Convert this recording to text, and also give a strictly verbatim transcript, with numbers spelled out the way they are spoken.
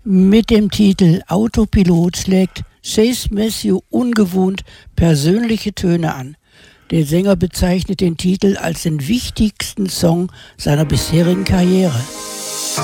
Mit dem Titel Autopilot schlägt Chase Matthew ungewohnt persönliche Töne an. Der Sänger bezeichnet den Titel als den wichtigsten Song seiner bisherigen Karriere.